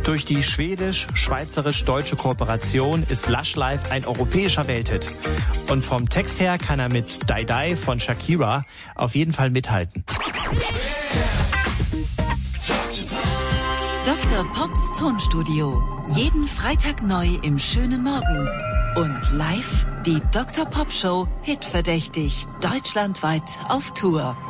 Durch die schwedisch-schweizerisch-deutsche Kooperation ist Lush Life ein europäischer Welthit. Und vom Text her kann er mit Die Die von Shakira auf jeden Fall mithalten. Dr. Pops Tonstudio. Jeden Freitag neu im schönen Morgen. Und live die Dr. Pop Show Hitverdächtig. Deutschlandweit auf Tour.